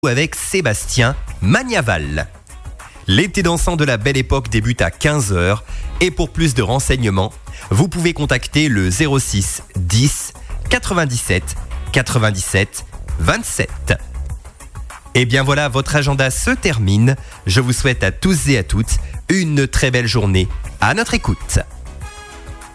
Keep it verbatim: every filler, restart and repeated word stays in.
avec Sébastien Magnaval. L'été dansant de la belle époque débute à quinze heures et pour plus de renseignements, vous pouvez contacter le zéro six dix quatre-vingt-dix-sept quatre-vingt-dix-sept vingt-sept. Et bien voilà, votre agenda se termine. Je vous souhaite à tous et à toutes une très belle journée à notre écoute.